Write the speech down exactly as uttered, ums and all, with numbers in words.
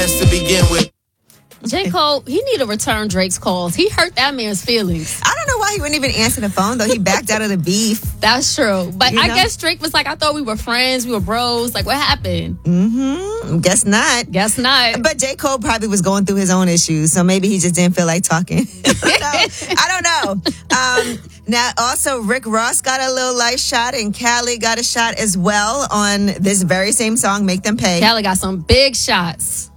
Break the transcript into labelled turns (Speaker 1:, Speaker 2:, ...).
Speaker 1: to begin with.
Speaker 2: J. Cole, he need to return Drake's calls. He hurt that man's feelings.
Speaker 3: I don't know why he wouldn't even answer the phone, though. He backed out of the beef.
Speaker 2: That's true. But
Speaker 3: You
Speaker 2: I
Speaker 3: know?
Speaker 2: guess Drake was like, I thought we were friends. We were bros. Like, what happened?
Speaker 3: Mm-hmm. Guess not.
Speaker 2: Guess not.
Speaker 3: But J. Cole probably was going through his own issues, so maybe he just didn't feel like talking. I don't know. I don't know. Um, now, also, Rick Ross got a little light shot, and Callie got a shot as well on this very same song, Make Them Pay.
Speaker 2: Callie got some big shots.